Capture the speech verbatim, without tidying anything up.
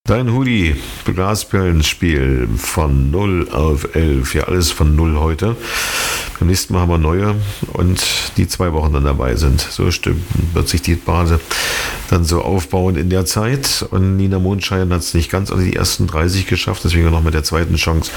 Dein Hoodie, Glasperlenspiel von null auf elf. Ja, alles von null heute. Beim nächsten Mal haben wir neue und die zwei Wochen dann dabei sind. So stimmt, wird sich die Base dann so aufbauen in der Zeit. Und Nina Mondschein hat es nicht ganz unter die ersten dreißig geschafft, deswegen noch mit der zweiten Chance